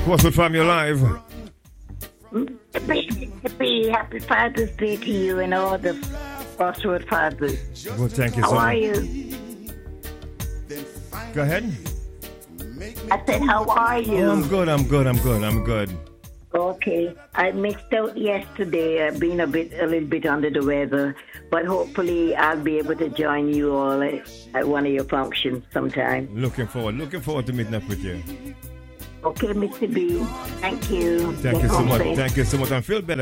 Crosswood Family Live. Happy Father's Day to you and all the Crossroad fathers. Well, thank you How so are much. you? Go ahead. I said, how are you? Oh, I'm good. Okay. I missed out yesterday. I've been a little bit under the weather, but hopefully I'll be able to join you all at one of your functions sometime. Looking forward to meeting up with you. Okay, Mr. B. Thank you. Thank you so much. Thank you so much. I feel better.